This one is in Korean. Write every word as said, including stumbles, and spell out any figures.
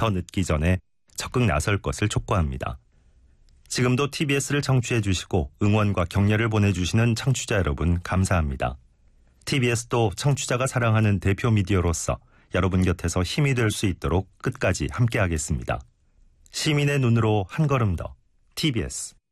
더 늦기 전에 적극 나설 것을 촉구합니다. 지금도 티비에스를 청취해 주시고 응원과 격려를 보내주시는 청취자 여러분 감사합니다. 티비에스도 청취자가 사랑하는 대표 미디어로서 여러분 곁에서 힘이 될 수 있도록 끝까지 함께하겠습니다. 시민의 눈으로 한 걸음 더 티비에스